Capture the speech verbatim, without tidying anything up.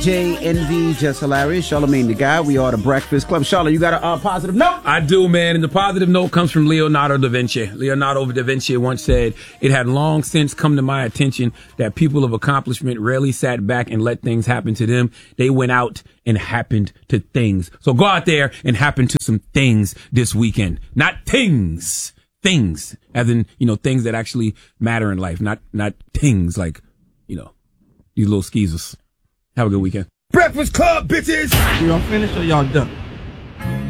J, Envy, Just Hilarious, Charlamagne the Guy. We are the Breakfast Club. Charlotte, you got a uh, positive note? I do, man. And the positive note comes from Leonardo da Vinci. Leonardo da Vinci once said, "It had long since come to my attention that people of accomplishment rarely sat back and let things happen to them. They went out and happened to things." So go out there and happen to some things this weekend. Not things. Things. As in, you know, things that actually matter in life. Not, not things like, you know, these little skeezers. Have a good weekend. Breakfast Club, bitches! Y'all finished or y'all done?